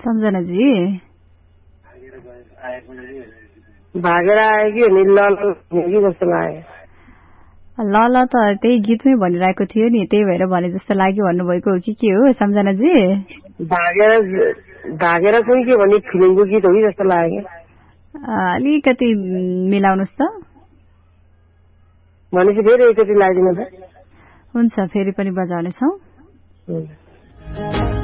सम्झनाजी भागेर आयो कि नि जस्तो लाग्यो। ल त त्यही गीतमै भनिरहेको थियो नि, त्यही भएर भने जस्तो लाग्यो भन्नुभएको हो कि के हो सम्झनाजी? भागेर चाहिँ के भन्ने फिल्मको गीत हो कि जस्तो लाग्यो। अलिकति मिलाउनुहोस् त। भनेपछि फेरि एकचोटि लगाइदिनु त। हुन्छ, फेरि पनि बजाउनेछौँ।